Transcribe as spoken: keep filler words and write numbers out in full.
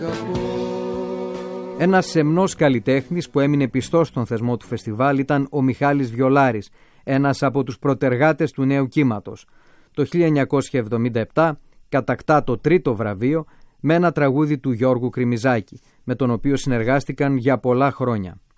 Ένας σεμνός καλλιτέχνης που έμεινε πιστός στον θεσμό του φεστιβάλ ήταν ο Μιχάλης Βιολάρης, ένας από τους προτεργάτες του νέου κύματος. Το χίλια εννιακόσια εβδομήντα επτά κατακτά το τρίτο βραβείο με ένα τραγούδι του Γιώργου Κρημιζάκη, με τον οποίο συνεργάστηκαν για πολλά χρόνια.